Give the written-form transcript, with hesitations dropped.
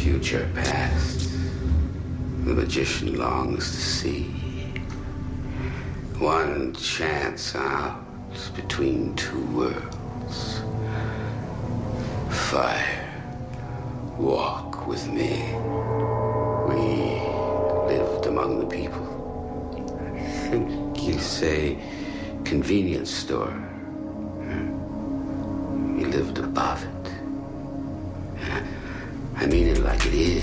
future past the magician longs to see. One chance out between two worlds. Fire, walk with me. We lived among the people. I think you say convenience store. We lived above it. I mean it like it is.